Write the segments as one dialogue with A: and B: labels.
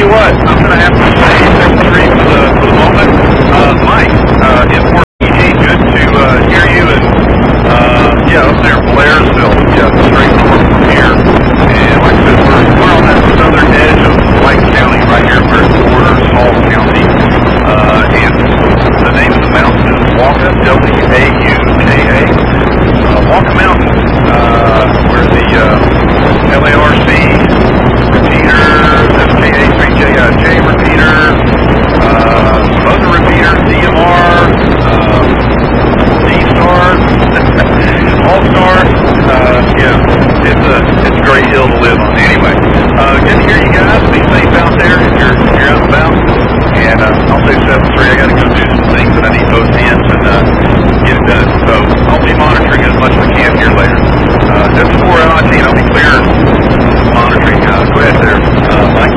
A: you what, I'm going to have to say 73 for the moment. Mike, in Fort PG, good to hear you. And yeah, up there in Blairsville, yeah, straight north from here. And like I said, we're on that southern edge of White County right here where it borders Hall County. And the name of the mountain is Wauka, W-A-U-K-A. Wauka Mountain, where the LARC repeater, SKA3JIJ repeater, other repeater, DMR, D-Star, All-Star, yeah, it's a great hill to live on. Anyway, good to hear you guys. Be safe out there if you're out and about. And I'll say 7-3, I got to go do some things that I need both hands and get it done. So I'll be monitoring as much as I can here later. Just before LIT, I'll be clear monitoring. Go ahead there, Mike.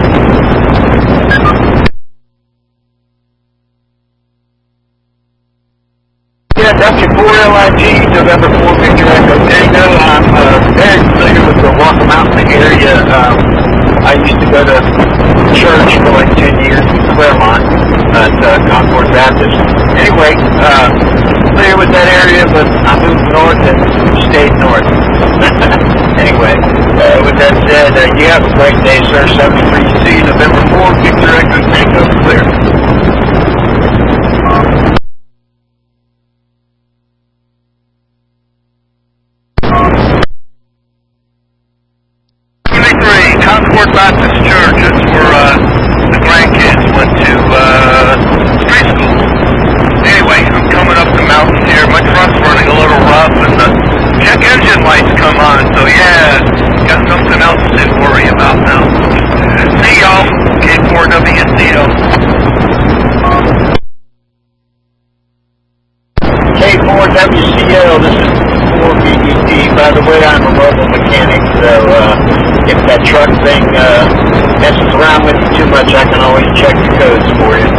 B: Yeah, W4LIG, November 4 Victor Echo Tango. I'm very familiar with the Wauka Mountain area. I used to go to church for like 10 years in Claremont at Concord Baptist. Anyway, familiar with that area, but I moved north and stayed north. Anyway, with that said, you have a great day, sir. 73C, November 4 Victor Echo Tango, clear.
A: Concord Baptist Church. It's where the grandkids went to street school. Anyway, I'm coming up the mountain here. My truck's running a little rough, and the check engine lights come on. So yeah, got something else to worry about now. See y'all, K4WCO.
B: K4WCO, this is 4BDD. By the way, I'm a mobile mechanic, so if that truck thing messes around with you too much, I can always check the codes for you.